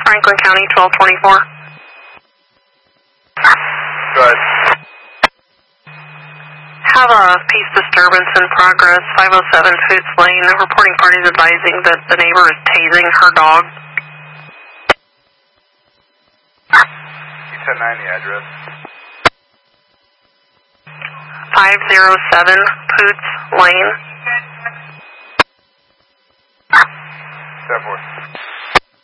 Franklin County, 1224. Go ahead. Have a peace disturbance in progress, 507 Foots Lane. Reporting parties advising that the neighbor is tasing her dog. You 10-9 the address. 507 Foots Lane. 10-4.